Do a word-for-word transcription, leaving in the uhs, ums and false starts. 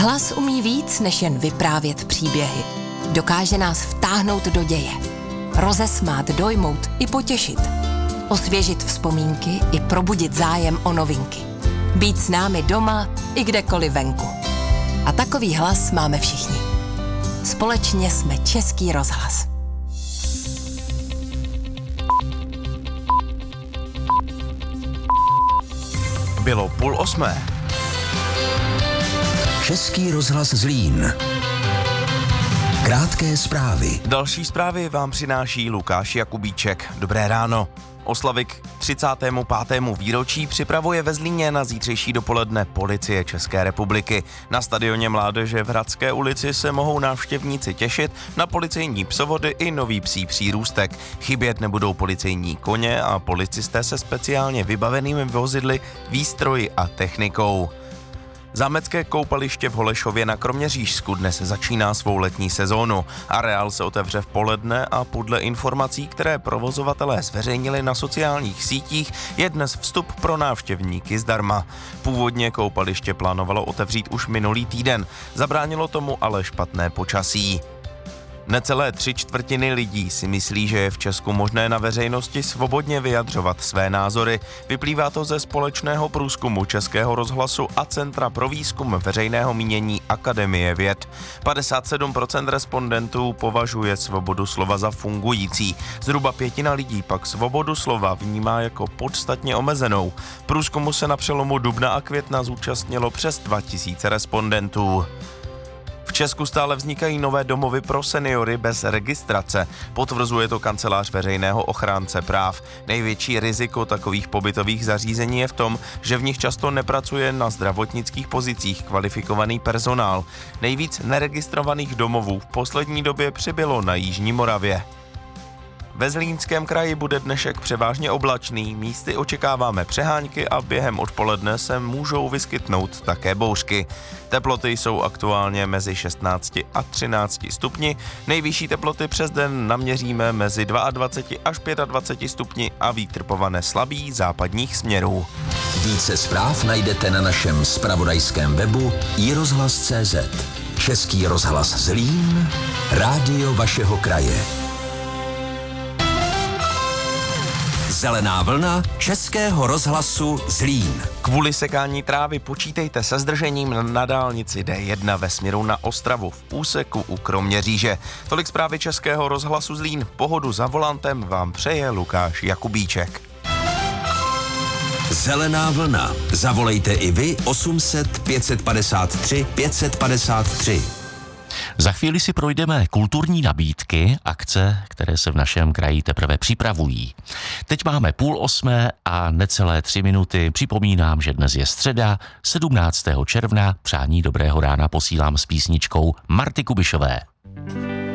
Hlas umí víc, než jen vyprávět příběhy. Dokáže nás vtáhnout do děje. Rozesmát, dojmout i potěšit. Osvěžit vzpomínky i probudit zájem o novinky. Být s námi doma i kdekoliv venku. A takový hlas máme všichni. Společně jsme Český rozhlas. Bylo půl osmé. Český rozhlas Zlín. Krátké zprávy. Další zprávy vám přináší Lukáš Jakubíček. Dobré ráno. Oslavy k třicátému pátému výročí připravuje ve Zlíně na zítřejší dopoledne Policie České republiky. Na stadioně Mládeže v Hradské ulici se mohou návštěvníci těšit na policejní psovody i nový psí přírůstek. Chybět nebudou policejní koně a policisté se speciálně vybavenými vozidly, výstroji a technikou. Zámecké koupaliště v Holešově na Kroměřížsku dnes začíná svou letní sezónu. Areál se otevře v poledne a podle informací, které provozovatelé zveřejnili na sociálních sítích, je dnes vstup pro návštěvníky zdarma. Původně koupaliště plánovalo otevřít už minulý týden, zabránilo tomu ale špatné počasí. Necelé tři čtvrtiny lidí si myslí, že je v Česku možné na veřejnosti svobodně vyjadřovat své názory. Vyplývá to ze společného průzkumu Českého rozhlasu a Centra pro výzkum veřejného mínění Akademie věd. padesát sedm procent respondentů považuje svobodu slova za fungující. Zhruba pětina lidí pak svobodu slova vnímá jako podstatně omezenou. Průzkumu se na přelomu dubna a května zúčastnilo přes dva tisíce respondentů. V Česku stále vznikají nové domovy pro seniory bez registrace. Potvrzuje to kancelář veřejného ochránce práv. Největší riziko takových pobytových zařízení je v tom, že v nich často nepracuje na zdravotnických pozicích kvalifikovaný personál. Nejvíc neregistrovaných domovů v poslední době přibylo na Jižní Moravě. Ve Zlínském kraji bude dnešek převážně oblačný, místy očekáváme přehánky a během odpoledne se můžou vyskytnout také bouřky. Teploty jsou aktuálně mezi šestnácti a třinácti stupni, nejvyšší teploty přes den naměříme mezi dvaceti dvěma až dvaceti pěti stupni a vítr povane slabý západních směrů. Více zpráv najdete na našem zpravodajském webu i rozhlas tečka cé zet. Český rozhlas Zlín, rádio vašeho kraje. Zelená vlna Českého rozhlasu Zlín. Kvůli sekání trávy počítejte se zdržením na dálnici D jedna ve směru na Ostravu v úseku u Kroměříže. Tolik zprávy Českého rozhlasu Zlín. Pohodu za volantem vám přeje Lukáš Jakubíček. Zelená vlna. Zavolejte i vy osm set pět set padesát tři pět set padesát tři. Za chvíli si projdeme kulturní nabídky, akce, které se v našem kraji teprve připravují. Teď máme půl osmé a necelé tři minuty. Připomínám, že dnes je středa, sedmnáctého června. Přání dobrého rána posílám s písničkou Marty Kubišové.